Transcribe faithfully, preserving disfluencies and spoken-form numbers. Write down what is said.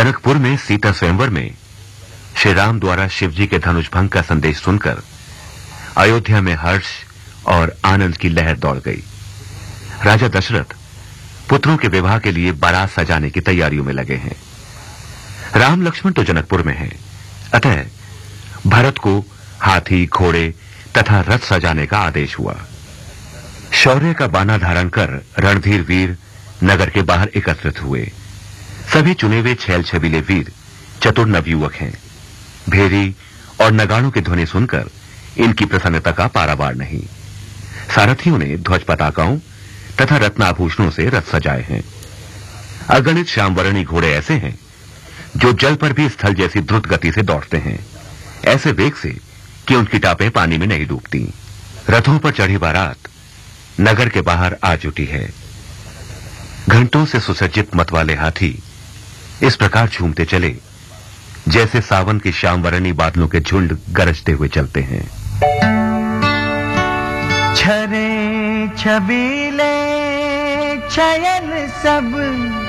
जनकपुर में सीता स्वयंवर में श्री राम द्वारा शिवजी के धनुष भंग का संदेश सुनकर अयोध्या में हर्ष और आनंद की लहर दौड़ गई। राजा दशरथ पुत्रों के विवाह के लिए बारात सजाने की तैयारियों में लगे हैं। राम लक्ष्मण तो जनकपुर में हैं, अतः भरत को हाथी, घोड़े तथा रथ सजाने का आदेश हुआ। शौर्य का बाना धारण कर रणधीर वीर नगर के बाहर एकत्रित हुए। सभी चुने हुए छैल छबीले वीर चतुर नवयुवक हैं। भेरी और नगाड़ों की ध्वनि सुनकर इनकी प्रसन्नता का पारावार नहीं। सारथियों ने ध्वज पताकाओं तथा रत्नाभूषणों से रथ सजाए हैं। अगणित श्यामवर्णी घोड़े ऐसे हैं जो जल पर भी स्थल जैसी द्रुत गति से दौड़ते हैं, ऐसे वेग से कि उनकी टापें पानी में नहीं डूबती। रथों पर चढ़ी बारात नगर के बाहर आ जुटी है। घंटों से सुसज्जित मतवाले हाथी इस प्रकार झूमते चले जैसे सावन के श्यामवर्णी बादलों के झुंड गरजते हुए चलते हैं। छरे छबीले छयन सब